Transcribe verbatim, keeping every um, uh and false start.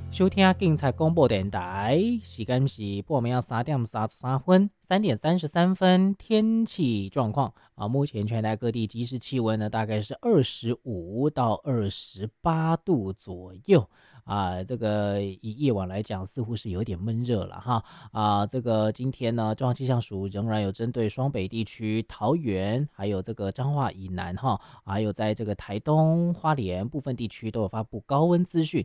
收听警察广播电台，时间是半暝三点三十三分，三点三十三分。天气状况啊，目前全台各地即时气温呢，大概是二十五到二十八度左右啊。这个以夜晚来讲，似乎是有点闷热了哈啊。这个今天呢，中央气象署仍然有针对双北地区、桃园还有这个彰化以南哈，还有在这个台东、花莲部分地区都有发布高温资讯。